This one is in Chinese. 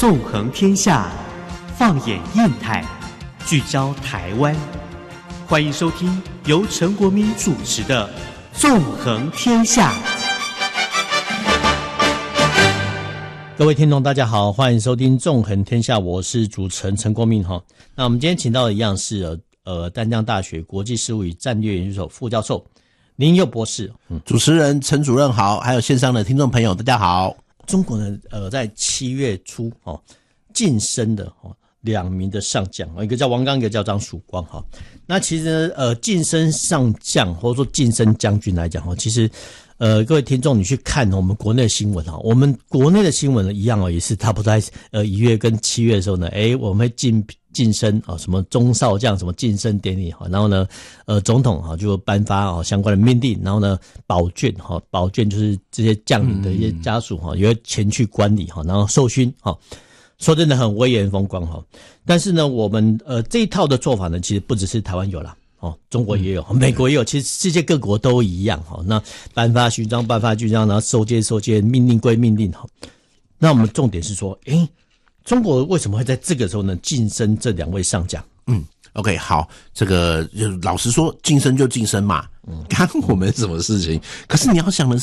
纵横天下，放眼印太，聚焦台湾。欢迎收听由陈国民主持的《纵横天下》。 各位听众大家好，欢迎收听《纵横天下》，我是主持人陈国民哈。那我们今天请到的一样是淡江大学国际事务与战略研究所副教授林佑博士。 主持人陈主任好，还有线上的听众朋友大家好。 中国呢在7月初晋升的2名的上将，一个叫王刚，一个叫张曙光哈。那其实晋升上将或者说晋升将军来讲其实各位听众，你去看我们国内的新闻我们国内的新闻一样也是差不多在1月跟7月的时候呢，我们会晋升什么中少将什么晋升典礼然后呢总统就颁发相关的命令，然后呢宝卷就是这些将领的一些家属也会前去观礼然后授勋说真的很威严风光但是呢我们这一套的做法呢，其实不只是台湾有啦中国也有，美国也有，其实世界各国都一样那颁发勋章，颁发勋章，然后收件，命令归命令那我们重点是说中国为什么会在这个时候呢晋升这2位上将 OK 好，这个老实说晋升就晋升嘛干我们什么事情？可是你要想的